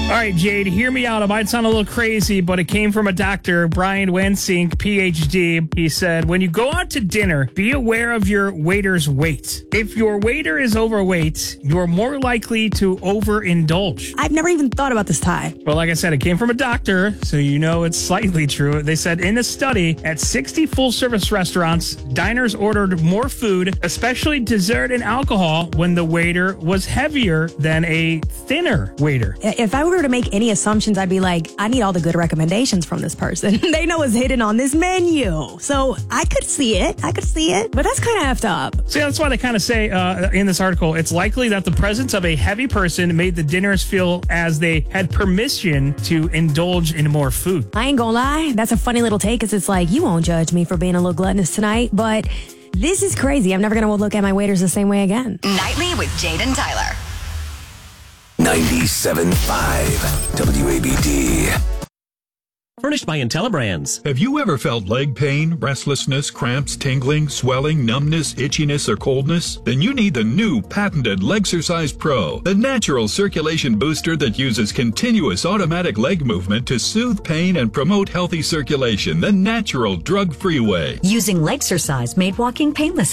All right, Jade, hear me out. It might sound a little crazy, but it came from a doctor, Brian Wensink, PhD. He said, when you go out to dinner, be aware of your waiter's weight. If your waiter is overweight, you're more likely to overindulge. I've never even thought about this, Ty. Well, like I said, it came from a doctor, so you know it's slightly true. They said in a study, at 60 full-service restaurants, diners ordered more food, especially dessert and alcohol, when the waiter was heavier than a thinner waiter. If I were to make any assumptions, I'd be like, I need all the good recommendations from this person. They know what's hidden on this menu. So I could see it. But that's kind of effed up. See, that's why they kind of say in this article, it's likely that the presence of a heavy person made the dinners feel as they had permission to indulge in more food. I ain't gonna lie. That's a funny little take, because it's like, you won't judge me for being a little gluttonous tonight, but this is crazy. I'm never gonna look at my waiters the same way again. Nightly with Jade and Tyler. 97.5 WABD. Furnished by IntelliBrands. Have you ever felt leg pain, restlessness, cramps, tingling, swelling, numbness, itchiness, or coldness? Then you need the new patented Legsercise Pro, the natural circulation booster that uses continuous automatic leg movement to soothe pain and promote healthy circulation the natural drug-free way. Using Legsercise made walking painless